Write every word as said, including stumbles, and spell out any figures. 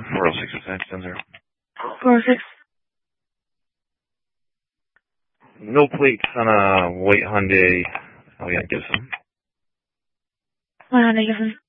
four oh six, ten zero. four oh six. No plates on a white Hyundai. Oh yeah, Gibson. White Hyundai Gibson.